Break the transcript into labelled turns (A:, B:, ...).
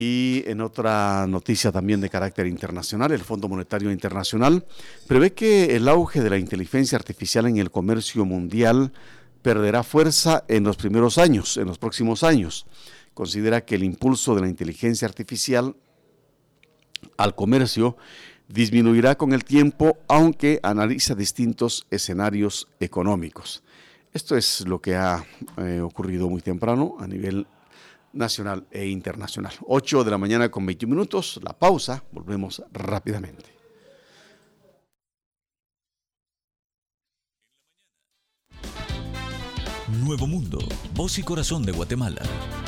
A: Y en otra noticia también de carácter internacional, el Fondo Monetario Internacional prevé que el auge de la inteligencia artificial en el comercio mundial perderá fuerza en los próximos años. Considera que el impulso de la inteligencia artificial al comercio disminuirá con el tiempo, aunque analiza distintos escenarios económicos. Esto es lo que ha ocurrido muy temprano a nivel nacional e internacional. 8 de la mañana con 21 minutos, la pausa, volvemos rápidamente.
B: Nuevo Mundo, voz y corazón de Guatemala.